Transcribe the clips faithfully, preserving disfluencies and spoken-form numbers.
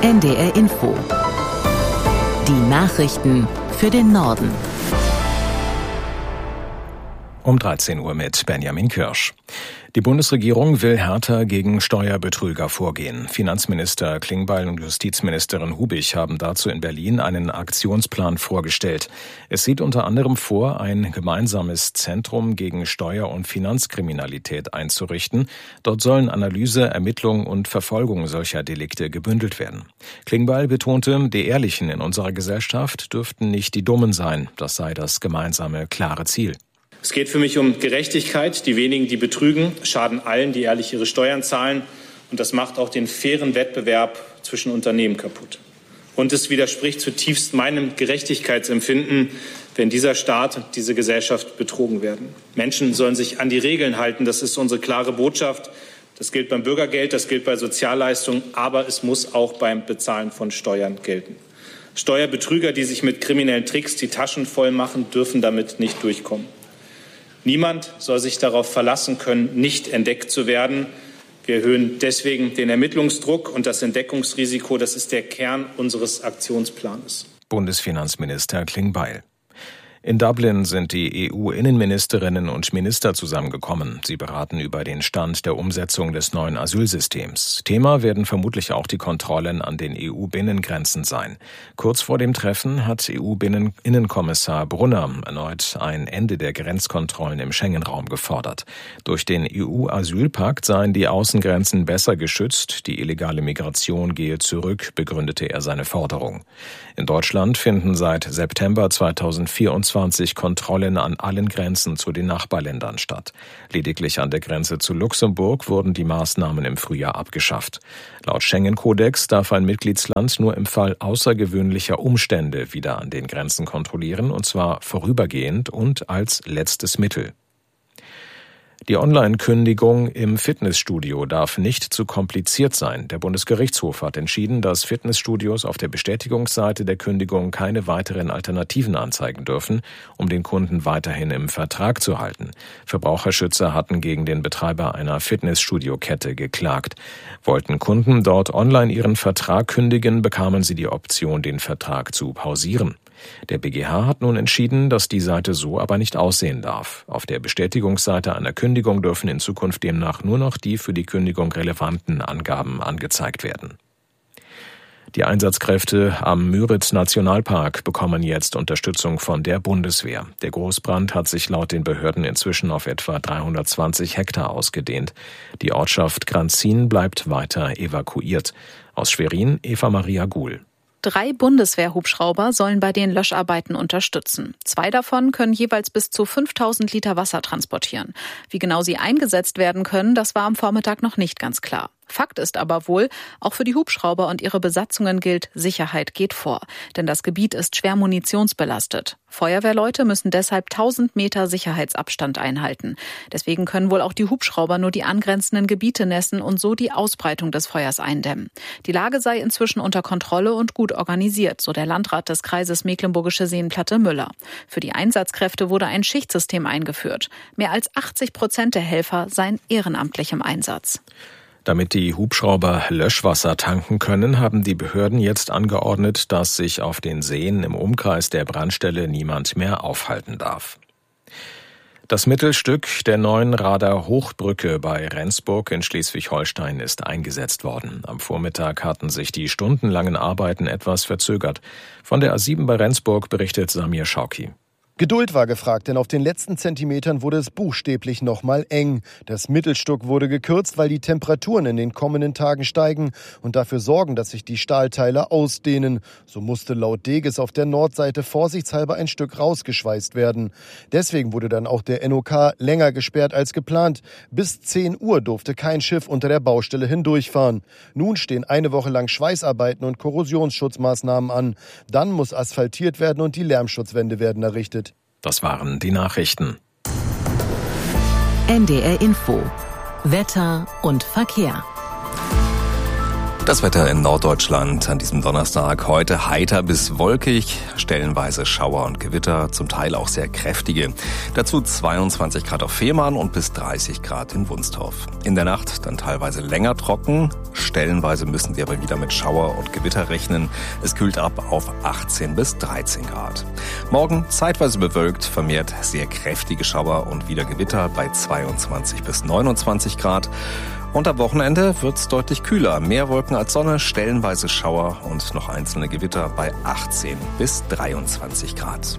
N D R Info. Die Nachrichten für den Norden. Um dreizehn Uhr mit Benjamin Kirsch. Die Bundesregierung will härter gegen Steuerbetrüger vorgehen. Finanzminister Klingbeil und Justizministerin Hubig haben dazu in Berlin einen Aktionsplan vorgestellt. Es sieht unter anderem vor, ein gemeinsames Zentrum gegen Steuer- und Finanzkriminalität einzurichten. Dort sollen Analyse, Ermittlung und Verfolgung solcher Delikte gebündelt werden. Klingbeil betonte, die Ehrlichen in unserer Gesellschaft dürften nicht die Dummen sein. Das sei das gemeinsame, klare Ziel. Es geht für mich um Gerechtigkeit. Die wenigen, die betrügen, schaden allen, die ehrlich ihre Steuern zahlen. Und das macht auch den fairen Wettbewerb zwischen Unternehmen kaputt. Und es widerspricht zutiefst meinem Gerechtigkeitsempfinden, wenn dieser Staat und diese Gesellschaft betrogen werden. Menschen sollen sich an die Regeln halten. Das ist unsere klare Botschaft. Das gilt beim Bürgergeld, das gilt bei Sozialleistungen, aber es muss auch beim Bezahlen von Steuern gelten. Steuerbetrüger, die sich mit kriminellen Tricks die Taschen voll machen, dürfen damit nicht durchkommen. Niemand soll sich darauf verlassen können, nicht entdeckt zu werden. Wir erhöhen deswegen den Ermittlungsdruck und das Entdeckungsrisiko. Das ist der Kern unseres Aktionsplans. Bundesfinanzminister Klingbeil. In Dublin sind die E U-Innenministerinnen und Minister zusammengekommen. Sie beraten über den Stand der Umsetzung des neuen Asylsystems. Thema werden vermutlich auch die Kontrollen an den E U-Binnengrenzen sein. Kurz vor dem Treffen hat E U-Innenkommissar Brunner erneut ein Ende der Grenzkontrollen im Schengen-Raum gefordert. Durch den E U-Asylpakt seien die Außengrenzen besser geschützt, die illegale Migration gehe zurück, begründete er seine Forderung. In Deutschland finden seit September zweitausendvierundzwanzig Kontrollen an allen Grenzen zu den Nachbarländern statt. Lediglich an der Grenze zu Luxemburg wurden die Maßnahmen im Frühjahr abgeschafft. Laut Schengen-Kodex darf ein Mitgliedsland nur im Fall außergewöhnlicher Umstände wieder an den Grenzen kontrollieren, und zwar vorübergehend und als letztes Mittel. Die Online-Kündigung im Fitnessstudio darf nicht zu kompliziert sein. Der Bundesgerichtshof hat entschieden, dass Fitnessstudios auf der Bestätigungsseite der Kündigung keine weiteren Alternativen anzeigen dürfen, um den Kunden weiterhin im Vertrag zu halten. Verbraucherschützer hatten gegen den Betreiber einer Fitnessstudio-Kette geklagt. Wollten Kunden dort online ihren Vertrag kündigen, bekamen sie die Option, den Vertrag zu pausieren. Der B G H hat nun entschieden, dass die Seite so aber nicht aussehen darf. Auf der Bestätigungsseite einer Kündigung dürfen in Zukunft demnach nur noch die für die Kündigung relevanten Angaben angezeigt werden. Die Einsatzkräfte am Müritz-Nationalpark bekommen jetzt Unterstützung von der Bundeswehr. Der Großbrand hat sich laut den Behörden inzwischen auf etwa dreihundertzwanzig Hektar ausgedehnt. Die Ortschaft Granzin bleibt weiter evakuiert. Aus Schwerin, Eva Maria Guhl. Drei Bundeswehr-Hubschrauber sollen bei den Löscharbeiten unterstützen. Zwei davon können jeweils bis zu fünftausend Liter Wasser transportieren. Wie genau sie eingesetzt werden können, das war am Vormittag noch nicht ganz klar. Fakt ist aber wohl, auch für die Hubschrauber und ihre Besatzungen gilt, Sicherheit geht vor. Denn das Gebiet ist schwer munitionsbelastet. Feuerwehrleute müssen deshalb tausend Meter Sicherheitsabstand einhalten. Deswegen können wohl auch die Hubschrauber nur die angrenzenden Gebiete nässen und so die Ausbreitung des Feuers eindämmen. Die Lage sei inzwischen unter Kontrolle und gut organisiert, so der Landrat des Kreises Mecklenburgische Seenplatte Müller. Für die Einsatzkräfte wurde ein Schichtsystem eingeführt. Mehr als achtzig Prozent der Helfer seien ehrenamtlich im Einsatz. Damit die Hubschrauber Löschwasser tanken können, haben die Behörden jetzt angeordnet, dass sich auf den Seen im Umkreis der Brandstelle niemand mehr aufhalten darf. Das Mittelstück der neuen Rader Hochbrücke bei Rendsburg in Schleswig-Holstein ist eingesetzt worden. Am Vormittag hatten sich die stundenlangen Arbeiten etwas verzögert. Von der A sieben bei Rendsburg berichtet Samir Schauki. Geduld war gefragt, denn auf den letzten Zentimetern wurde es buchstäblich nochmal eng. Das Mittelstück wurde gekürzt, weil die Temperaturen in den kommenden Tagen steigen und dafür sorgen, dass sich die Stahlteile ausdehnen. So musste laut Deges auf der Nordseite vorsichtshalber ein Stück rausgeschweißt werden. Deswegen wurde dann auch der N O K länger gesperrt als geplant. Bis zehn Uhr durfte kein Schiff unter der Baustelle hindurchfahren. Nun stehen eine Woche lang Schweißarbeiten und Korrosionsschutzmaßnahmen an. Dann muss asphaltiert werden und die Lärmschutzwände werden errichtet. Das waren die Nachrichten. N D R Info. Wetter und Verkehr. Das Wetter in Norddeutschland an diesem Donnerstag. Heute heiter bis wolkig, stellenweise Schauer und Gewitter, zum Teil auch sehr kräftige. Dazu zweiundzwanzig Grad auf Fehmarn und bis dreißig Grad in Wunstorf. In der Nacht dann teilweise länger trocken. Stellenweise müssen wir aber wieder mit Schauer und Gewitter rechnen. Es kühlt ab auf achtzehn bis dreizehn Grad. Morgen zeitweise bewölkt, vermehrt sehr kräftige Schauer und wieder Gewitter bei zweiundzwanzig bis neunundzwanzig Grad. Und am Wochenende wird's deutlich kühler. Mehr Wolken als Sonne, stellenweise Schauer und noch einzelne Gewitter bei achtzehn bis dreiundzwanzig Grad.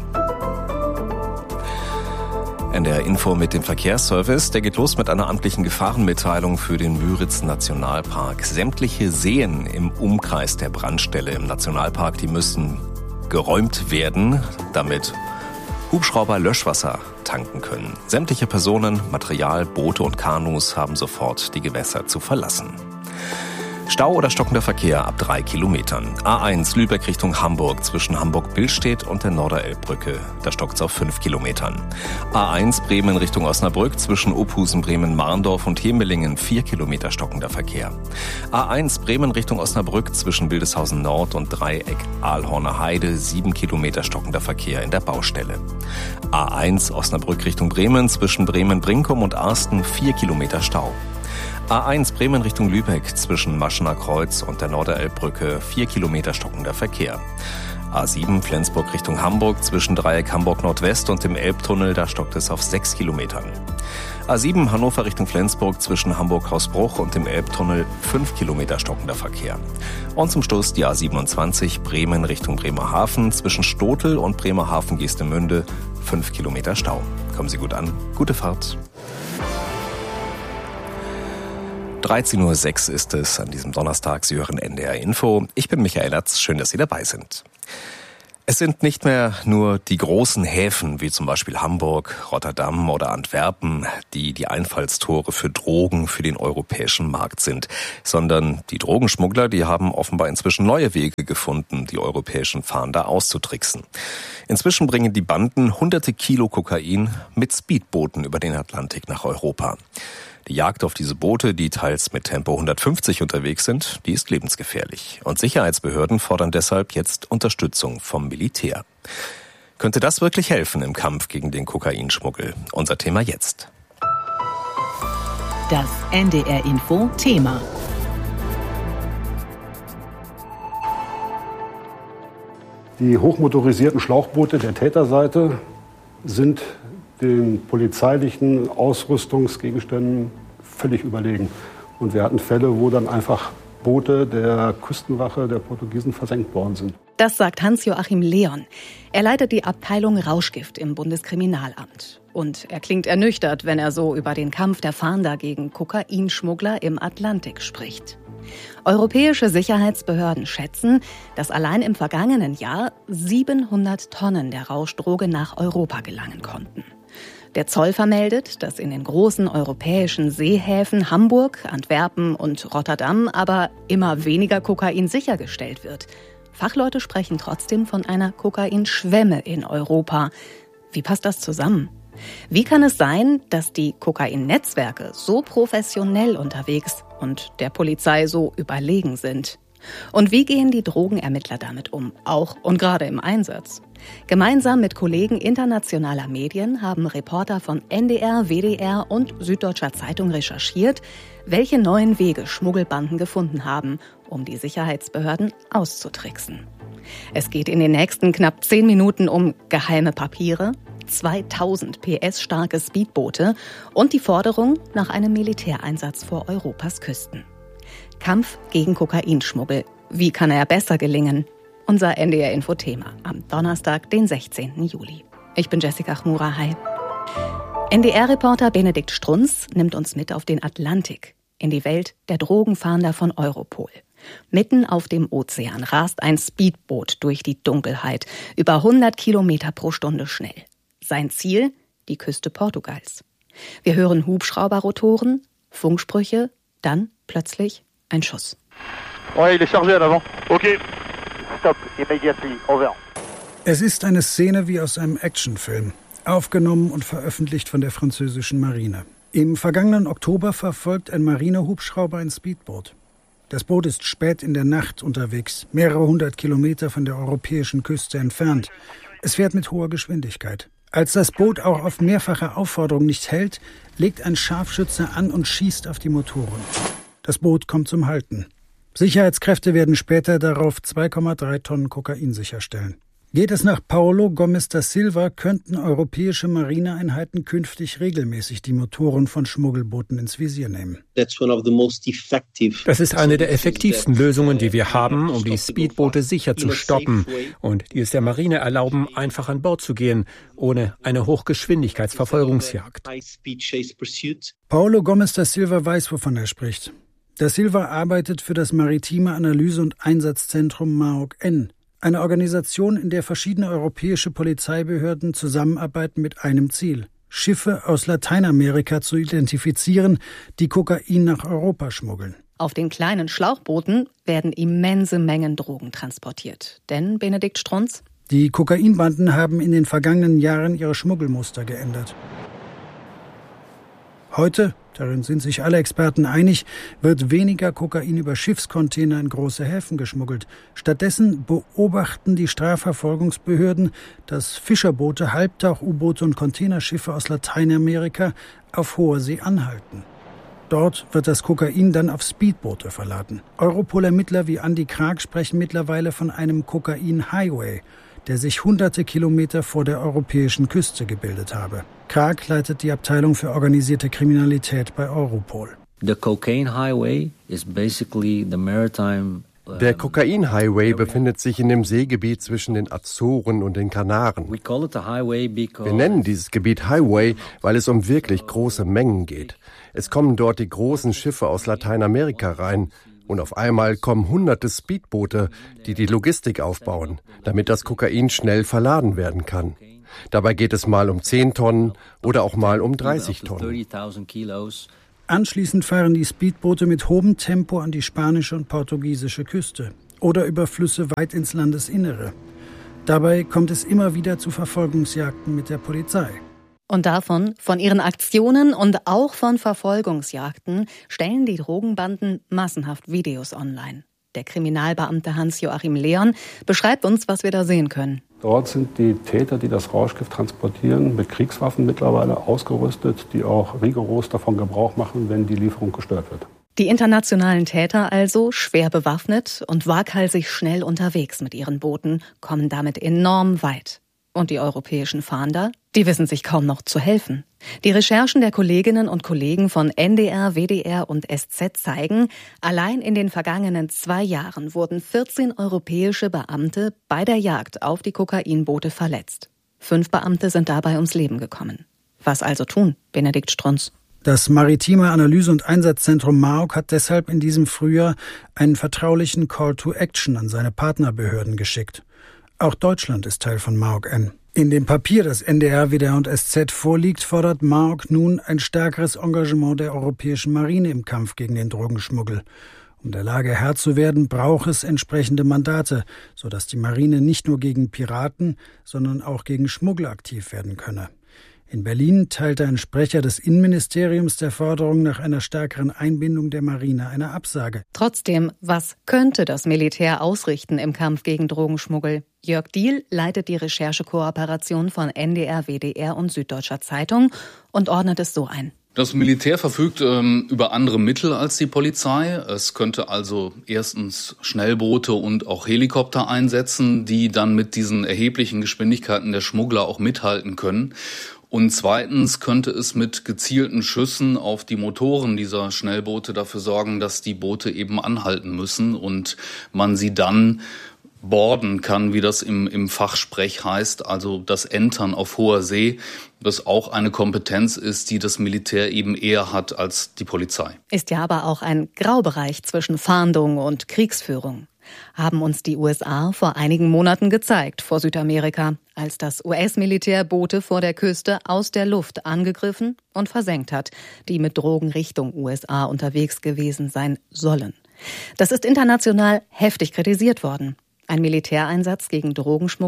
N D R Info mit dem Verkehrsservice. Der geht los mit einer amtlichen Gefahrenmitteilung für den Müritz-Nationalpark. Sämtliche Seen im Umkreis der Brandstelle im Nationalpark, die müssen geräumt werden, damit Hubschrauber Löschwasser tanken können. Sämtliche Personen, Material, Boote und Kanus haben sofort die Gewässer zu verlassen. Stau oder stockender Verkehr ab drei Kilometern. A eins Lübeck Richtung Hamburg zwischen Hamburg-Billstedt und der Norderelbbrücke. Da stockt's auf fünf Kilometern. A eins Bremen Richtung Osnabrück zwischen Ophusen, Bremen, Marndorf und Hemelingen vier Kilometer stockender Verkehr. A eins Bremen Richtung Osnabrück zwischen Wildeshausen Nord und Dreieck Aalhorner Heide sieben Kilometer stockender Verkehr in der Baustelle. A eins Osnabrück Richtung Bremen zwischen Bremen-Brinkum und Arsten vier Kilometer Stau. A eins Bremen Richtung Lübeck zwischen Maschener Kreuz und der Norderelbbrücke vier Kilometer stockender Verkehr. A sieben Flensburg Richtung Hamburg zwischen Dreieck Hamburg Nordwest und dem Elbtunnel, da stockt es auf sechs Kilometern. A sieben Hannover Richtung Flensburg zwischen Hamburg-Hausbruch und dem Elbtunnel fünf Kilometer stockender Verkehr. Und zum Schluss die A siebenundzwanzig Bremen Richtung Bremerhaven zwischen Stotel und Bremerhaven-Geestemünde fünf Kilometer Stau. Kommen Sie gut an, gute Fahrt. dreizehn Uhr sechs ist es an diesem Donnerstag. Sie hören N D R Info. Ich bin Michael Latz. Schön, dass Sie dabei sind. Es sind nicht mehr nur die großen Häfen, wie zum Beispiel Hamburg, Rotterdam oder Antwerpen, die die Einfallstore für Drogen für den europäischen Markt sind, sondern die Drogenschmuggler, die haben offenbar inzwischen neue Wege gefunden, die europäischen Fahnder auszutricksen. Inzwischen bringen die Banden hunderte Kilo Kokain mit Speedbooten über den Atlantik nach Europa. Die Jagd auf diese Boote, die teils mit Tempo hundertfünfzig unterwegs sind, die ist lebensgefährlich. Und Sicherheitsbehörden fordern deshalb jetzt Unterstützung vom Militär. Könnte das wirklich helfen im Kampf gegen den Kokainschmuggel? Unser Thema jetzt. Das N D R Info Thema. Die hochmotorisierten Schlauchboote der Täterseite sind den polizeilichen Ausrüstungsgegenständen völlig überlegen. Und wir hatten Fälle, wo dann einfach Boote der Küstenwache der Portugiesen versenkt worden sind. Das sagt Hans-Joachim Leon. Er leitet die Abteilung Rauschgift im Bundeskriminalamt. Und er klingt ernüchtert, wenn er so über den Kampf der Fahnder gegen Kokainschmuggler im Atlantik spricht. Europäische Sicherheitsbehörden schätzen, dass allein im vergangenen Jahr siebenhundert Tonnen der Rauschdroge nach Europa gelangen konnten. Der Zoll vermeldet, dass in den großen europäischen Seehäfen Hamburg, Antwerpen und Rotterdam aber immer weniger Kokain sichergestellt wird. Fachleute sprechen trotzdem von einer Kokainschwemme in Europa. Wie passt das zusammen? Wie kann es sein, dass die Kokain-Netzwerke so professionell unterwegs und der Polizei so überlegen sind? Und wie gehen die Drogenermittler damit um, auch und gerade im Einsatz? Gemeinsam mit Kollegen internationaler Medien haben Reporter von N D R, W D R und Süddeutscher Zeitung recherchiert, welche neuen Wege Schmuggelbanden gefunden haben, um die Sicherheitsbehörden auszutricksen. Es geht in den nächsten knapp zehn Minuten um geheime Papiere, zweitausend P S starke Speedboote und die Forderung nach einem Militäreinsatz vor Europas Küsten. Kampf gegen Kokainschmuggel. Wie kann er besser gelingen? Unser N D R-Info-Thema am Donnerstag, den sechzehnten Juli. Ich bin Jessica Chmura. Hi. N D R-Reporter Benedikt Strunz nimmt uns mit auf den Atlantik, in die Welt der Drogenfahnder von Europol. Mitten auf dem Ozean rast ein Speedboot durch die Dunkelheit, über hundert Kilometer pro Stunde schnell. Sein Ziel? Die Küste Portugals. Wir hören Hubschrauberrotoren, Funksprüche, dann plötzlich ein Schuss. Ouais, il est chargé à l'avant. Okay. Stop, immediately, over. Es ist eine Szene wie aus einem Actionfilm, aufgenommen und veröffentlicht von der französischen Marine. Im vergangenen Oktober verfolgt ein Marinehubschrauber ein Speedboot. Das Boot ist spät in der Nacht unterwegs, mehrere hundert Kilometer von der europäischen Küste entfernt. Es fährt mit hoher Geschwindigkeit. Als das Boot auch auf mehrfache Aufforderung nicht hält, legt ein Scharfschütze an und schießt auf die Motoren. Das Boot kommt zum Halten. Sicherheitskräfte werden später darauf zwei Komma drei Tonnen Kokain sicherstellen. Geht es nach Paulo Gomes da Silva, könnten europäische Marineeinheiten künftig regelmäßig die Motoren von Schmuggelbooten ins Visier nehmen. Das ist eine der effektivsten Lösungen, die wir haben, um die Speedboote sicher zu stoppen und die es der Marine erlauben, einfach an Bord zu gehen, ohne eine Hochgeschwindigkeitsverfolgungsjagd. Paulo Gomes da Silva weiß, wovon er spricht. Da Silva arbeitet für das Maritime Analyse- und Einsatzzentrum M A O C-N, eine Organisation, in der verschiedene europäische Polizeibehörden zusammenarbeiten mit einem Ziel: Schiffe aus Lateinamerika zu identifizieren, die Kokain nach Europa schmuggeln. Auf den kleinen Schlauchbooten werden immense Mengen Drogen transportiert. Denn, Benedikt Strunz? Die Kokainbanden haben in den vergangenen Jahren ihre Schmuggelmuster geändert. Heute, darin sind sich alle Experten einig, wird weniger Kokain über Schiffscontainer in große Häfen geschmuggelt. Stattdessen beobachten die Strafverfolgungsbehörden, dass Fischerboote, Halbtauch-U-Boote und Containerschiffe aus Lateinamerika auf hoher See anhalten. Dort wird das Kokain dann auf Speedboote verladen. Europol-Ermittler wie Andi Krag sprechen mittlerweile von einem Kokain-Highway, der sich hunderte Kilometer vor der europäischen Küste gebildet habe. Krag leitet die Abteilung für organisierte Kriminalität bei Europol. The cocaine highway is basically the maritime. Der Kokain-Highway befindet sich in dem Seegebiet zwischen den Azoren und den Kanaren. Wir nennen dieses Gebiet Highway, weil es um wirklich große Mengen geht. Es kommen dort die großen Schiffe aus Lateinamerika rein. Und auf einmal kommen hunderte Speedboote, die die Logistik aufbauen, damit das Kokain schnell verladen werden kann. Dabei geht es mal um zehn Tonnen oder auch mal um dreißig Tonnen. Anschließend fahren die Speedboote mit hohem Tempo an die spanische und portugiesische Küste oder über Flüsse weit ins Landesinnere. Dabei kommt es immer wieder zu Verfolgungsjagden mit der Polizei. Und davon, von ihren Aktionen und auch von Verfolgungsjagden, stellen die Drogenbanden massenhaft Videos online. Der Kriminalbeamte Hans-Joachim Leon beschreibt uns, was wir da sehen können. Dort sind die Täter, die das Rauschgift transportieren, mit Kriegswaffen mittlerweile ausgerüstet, die auch rigoros davon Gebrauch machen, wenn die Lieferung gestört wird. Die internationalen Täter also, schwer bewaffnet und waghalsig schnell unterwegs mit ihren Booten, kommen damit enorm weit. Und die europäischen Fahnder, die wissen sich kaum noch zu helfen. Die Recherchen der Kolleginnen und Kollegen von N D R, W D R und S Z zeigen, allein in den vergangenen zwei Jahren wurden vierzehn europäische Beamte bei der Jagd auf die Kokainboote verletzt. Fünf Beamte sind dabei ums Leben gekommen. Was also tun, Benedikt Strunz? Das Maritime Analyse- und Einsatzzentrum M A O C hat deshalb in diesem Frühjahr einen vertraulichen Call to Action an seine Partnerbehörden geschickt. Auch Deutschland ist Teil von M A O C-N. In dem Papier, das N D R, W D R und S Z vorliegt, fordert M A O C nun ein stärkeres Engagement der europäischen Marine im Kampf gegen den Drogenschmuggel. Um der Lage Herr zu werden, braucht es entsprechende Mandate, sodass die Marine nicht nur gegen Piraten, sondern auch gegen Schmuggler aktiv werden könne. In Berlin teilte ein Sprecher des Innenministeriums der Forderung nach einer stärkeren Einbindung der Marine eine Absage. Trotzdem, was könnte das Militär ausrichten im Kampf gegen Drogenschmuggel? Jörg Diehl leitet die Recherchekooperation von N D R, W D R und Süddeutscher Zeitung und ordnet es so ein. Das Militär verfügt ähm, über andere Mittel als die Polizei. Es könnte also erstens Schnellboote und auch Helikopter einsetzen, die dann mit diesen erheblichen Geschwindigkeiten der Schmuggler auch mithalten können. Und zweitens könnte es mit gezielten Schüssen auf die Motoren dieser Schnellboote dafür sorgen, dass die Boote eben anhalten müssen und man sie dann boarden kann, wie das im, im Fachsprech heißt, also das Entern auf hoher See, das auch eine Kompetenz ist, die das Militär eben eher hat als die Polizei. Ist ja aber auch ein Graubereich zwischen Fahndung und Kriegsführung. Haben uns die U S A vor einigen Monaten gezeigt vor Südamerika, als das U S-Militär Boote vor der Küste aus der Luft angegriffen und versenkt hat, die mit Drogen Richtung U S A unterwegs gewesen sein sollen. Das ist international heftig kritisiert worden. Ein Militäreinsatz gegen Drogenschmuggler?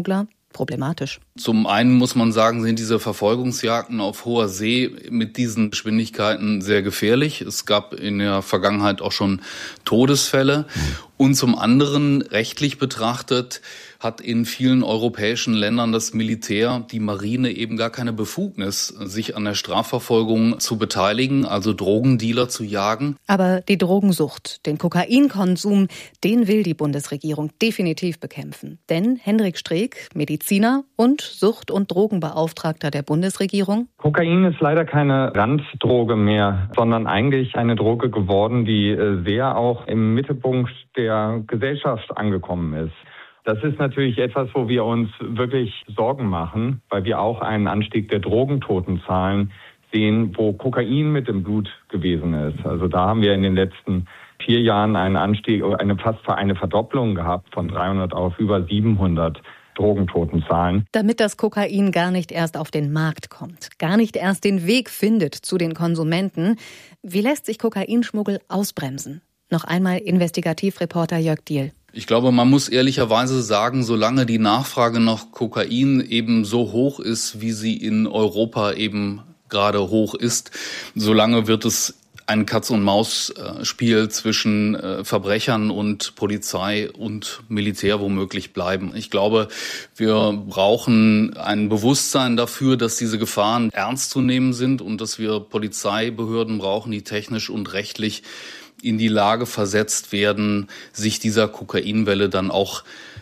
problematisch. Zum einen muss man sagen, sind diese Verfolgungsjagden auf hoher See mit diesen Geschwindigkeiten sehr gefährlich. Es gab in der Vergangenheit auch schon Todesfälle. Und zum anderen, rechtlich betrachtet, hat in vielen europäischen Ländern das Militär, die Marine eben gar keine Befugnis, sich an der Strafverfolgung zu beteiligen, also Drogendealer zu jagen. Aber die Drogensucht, den Kokainkonsum, den will die Bundesregierung definitiv bekämpfen. Denn Hendrik Streeck, Mediziner und Sucht- und Drogenbeauftragter der Bundesregierung. Kokain ist leider keine Randdroge mehr, sondern eigentlich eine Droge geworden, die sehr auch im Mittelpunkt der Gesellschaft angekommen ist. Das ist natürlich etwas, wo wir uns wirklich Sorgen machen, weil wir auch einen Anstieg der Drogentotenzahlen sehen, wo Kokain mit im Blut gewesen ist. Also da haben wir in den letzten vier Jahren einen Anstieg, eine fast eine Verdopplung gehabt von dreihundert auf über siebenhundert Drogentotenzahlen. Damit das Kokain gar nicht erst auf den Markt kommt, gar nicht erst den Weg findet zu den Konsumenten, wie lässt sich Kokainschmuggel ausbremsen? Noch einmal Investigativreporter Jörg Diehl. Ich glaube, man muss ehrlicherweise sagen, solange die Nachfrage nach Kokain eben so hoch ist, wie sie in Europa eben gerade hoch ist, solange wird es ein Katz-und-Maus-Spiel zwischen Verbrechern und Polizei und Militär womöglich bleiben. Ich glaube, wir brauchen ein Bewusstsein dafür, dass diese Gefahren ernst zu nehmen sind und dass wir Polizeibehörden brauchen, die technisch und rechtlich in die Lage versetzt werden, sich dieser Kokainwelle dann auch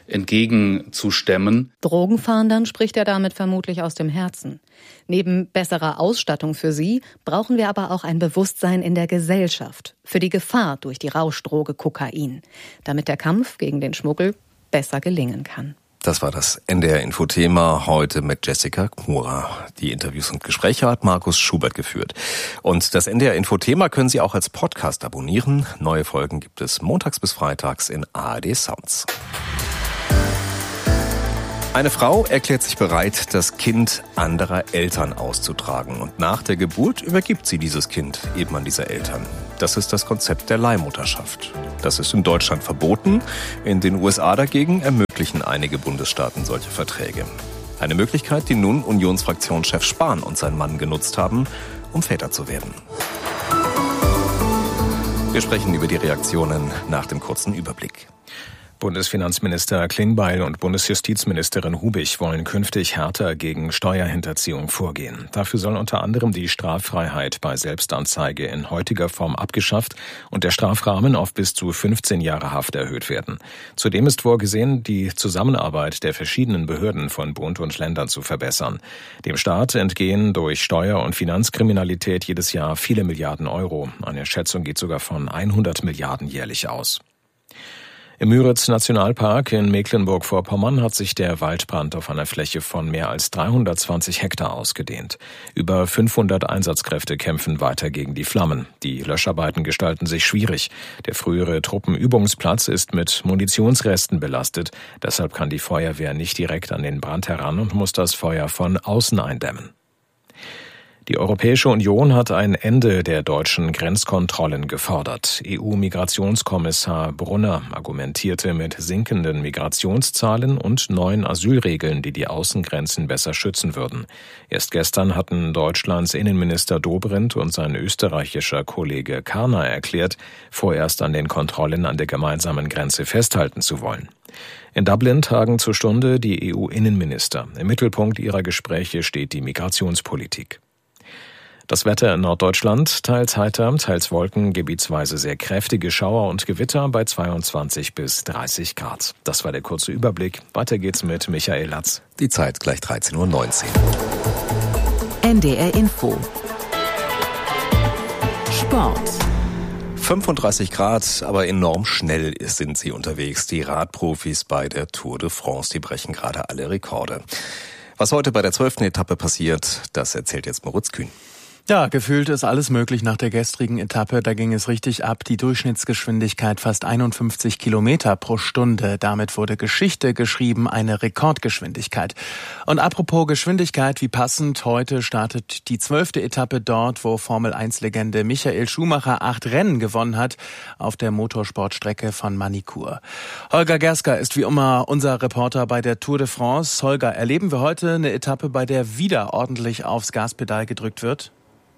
entgegenzustemmen. Drogenfahndern spricht er damit vermutlich aus dem Herzen. Neben besserer Ausstattung für sie brauchen wir aber auch ein Bewusstsein in der Gesellschaft für die Gefahr durch die Rauschdroge Kokain, damit der Kampf gegen den Schmuggel besser gelingen kann. Das war das N D R-Info-Thema heute mit Jessica Kmura. Die Interviews und Gespräche hat Markus Schubert geführt. Und das N D R-Info-Thema können Sie auch als Podcast abonnieren. Neue Folgen gibt es montags bis freitags in A R D Sounds. Eine Frau erklärt sich bereit, das Kind anderer Eltern auszutragen. Und nach der Geburt übergibt sie dieses Kind eben an diese Eltern. Das ist das Konzept der Leihmutterschaft. Das ist in Deutschland verboten. In den U S A dagegen ermöglichen einige Bundesstaaten solche Verträge. Eine Möglichkeit, die nun Unionsfraktionschef Spahn und sein Mann genutzt haben, um Väter zu werden. Wir sprechen über die Reaktionen nach dem kurzen Überblick. Bundesfinanzminister Klingbeil und Bundesjustizministerin Hubig wollen künftig härter gegen Steuerhinterziehung vorgehen. Dafür soll unter anderem die Straffreiheit bei Selbstanzeige in heutiger Form abgeschafft und der Strafrahmen auf bis zu fünfzehn Jahre Haft erhöht werden. Zudem ist vorgesehen, die Zusammenarbeit der verschiedenen Behörden von Bund und Ländern zu verbessern. Dem Staat entgehen durch Steuer- und Finanzkriminalität jedes Jahr viele Milliarden Euro. Eine Schätzung geht sogar von hundert Milliarden jährlich aus. Im Müritz-Nationalpark in Mecklenburg-Vorpommern hat sich der Waldbrand auf einer Fläche von mehr als dreihundertzwanzig Hektar ausgedehnt. Über fünfhundert Einsatzkräfte kämpfen weiter gegen die Flammen. Die Löscharbeiten gestalten sich schwierig. Der frühere Truppenübungsplatz ist mit Munitionsresten belastet. Deshalb kann die Feuerwehr nicht direkt an den Brand heran und muss das Feuer von außen eindämmen. Die Europäische Union hat ein Ende der deutschen Grenzkontrollen gefordert. E U-Migrationskommissar Brunner argumentierte mit sinkenden Migrationszahlen und neuen Asylregeln, die die Außengrenzen besser schützen würden. Erst gestern hatten Deutschlands Innenminister Dobrindt und sein österreichischer Kollege Karner erklärt, vorerst an den Kontrollen an der gemeinsamen Grenze festhalten zu wollen. In Dublin tagen zur Stunde die E U-Innenminister. Im Mittelpunkt ihrer Gespräche steht die Migrationspolitik. Das Wetter in Norddeutschland, teils heiter, teils Wolken, gebietsweise sehr kräftige Schauer und Gewitter bei zweiundzwanzig bis dreißig Grad. Das war der kurze Überblick. Weiter geht's mit Michael Latz. Die Zeit gleich dreizehn Uhr neunzehn. N D R Info. Sport. fünfunddreißig Grad, aber enorm schnell sind sie unterwegs. Die Radprofis bei der Tour de France, die brechen gerade alle Rekorde. Was heute bei der zwölften Etappe passiert, das erzählt jetzt Moritz Kühn. Ja, gefühlt ist alles möglich nach der gestrigen Etappe. Da ging es richtig ab. Die Durchschnittsgeschwindigkeit fast einundfünfzig Kilometer pro Stunde. Damit wurde Geschichte geschrieben, eine Rekordgeschwindigkeit. Und apropos Geschwindigkeit, wie passend, heute startet die zwölfte Etappe dort, wo Formel eins Legende Michael Schumacher acht Rennen gewonnen hat, auf der Motorsportstrecke von Manicourt. Holger Gersker ist wie immer unser Reporter bei der Tour de France. Holger, erleben wir heute eine Etappe, bei der wieder ordentlich aufs Gaspedal gedrückt wird?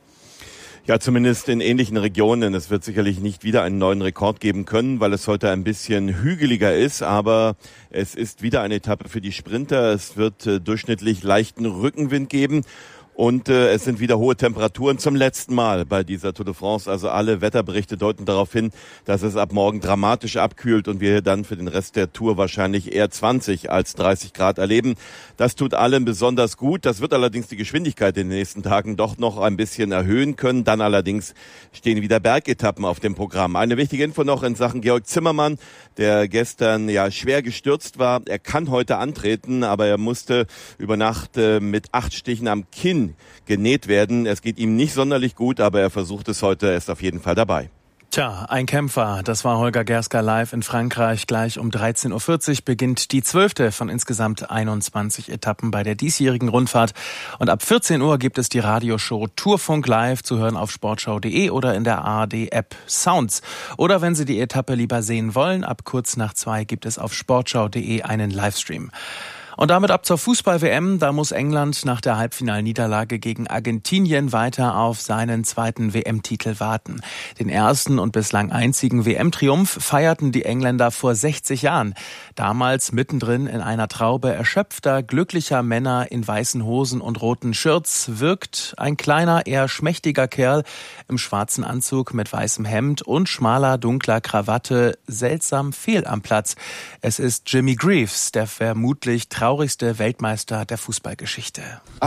Ja, zumindest in ähnlichen Regionen. Es wird sicherlich nicht wieder einen neuen Rekord geben können, weil es heute ein bisschen hügeliger ist. Aber es ist wieder eine Etappe für die Sprinter. Es wird äh, durchschnittlich leichten Rückenwind geben. Und äh, es sind wieder hohe Temperaturen zum letzten Mal bei dieser Tour de France. Also alle Wetterberichte deuten darauf hin, dass es ab morgen dramatisch abkühlt und wir dann für den Rest der Tour wahrscheinlich eher zwanzig als dreißig Grad erleben. Das tut allen besonders gut. Das wird allerdings die Geschwindigkeit in den nächsten Tagen doch noch ein bisschen erhöhen können. Dann allerdings stehen wieder Bergetappen auf dem Programm. Eine wichtige Info noch in Sachen Georg Zimmermann, der gestern ja schwer gestürzt war. Er kann heute antreten, aber er musste über Nacht äh, mit acht Stichen am Kinn genäht werden. Es geht ihm nicht sonderlich gut, aber er versucht es heute, er ist auf jeden Fall dabei. Tja, ein Kämpfer. Das war Holger Gersker live in Frankreich. Gleich um dreizehn Uhr vierzig beginnt die zwölfte von insgesamt einundzwanzig Etappen bei der diesjährigen Rundfahrt. Und ab vierzehn Uhr gibt es die Radioshow Tourfunk live zu hören auf sportschau punkt de oder in der A R D-App Sounds. Oder wenn Sie die Etappe lieber sehen wollen, ab kurz nach zwei gibt es auf sportschau punkt de einen Livestream. Und damit ab zur Fußball-W M. Da muss England nach der Halbfinalniederlage gegen Argentinien weiter auf seinen zweiten W M-Titel warten. Den ersten und bislang einzigen W M-Triumph feierten die Engländer vor sechzig Jahren. Damals mittendrin in einer Traube erschöpfter, glücklicher Männer in weißen Hosen und roten Shirts wirkt ein kleiner, eher schmächtiger Kerl im schwarzen Anzug mit weißem Hemd und schmaler, dunkler Krawatte seltsam fehl am Platz. Es ist Jimmy Greaves, der vermutlich traurigste Weltmeister der Fußballgeschichte.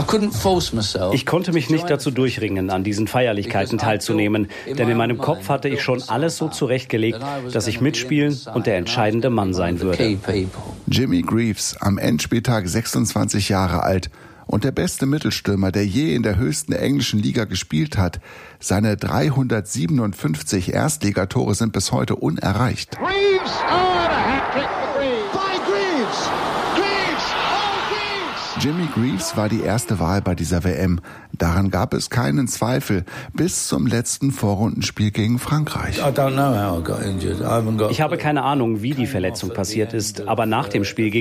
Ich konnte mich nicht dazu durchringen, an diesen Feierlichkeiten teilzunehmen, denn in meinem Kopf hatte ich schon alles so zurechtgelegt, dass ich mitspielen und der entscheidende Mann sein würde. Jimmy Greaves, am Endspieltag sechsundzwanzig Jahre alt und der beste Mittelstürmer, der je in der höchsten englischen Liga gespielt hat. Seine dreihundertsiebenundfünfzig Erstligatore sind bis heute unerreicht. Greaves, oh, a hat-trick for Greaves. By Greaves. Jimmy Greaves war die erste Wahl bei dieser W M. Daran gab es keinen Zweifel bis zum letzten Vorrundenspiel gegen Frankreich. Ich habe keine Ahnung, wie die Verletzung passiert ist, aber nach dem Spiel gegen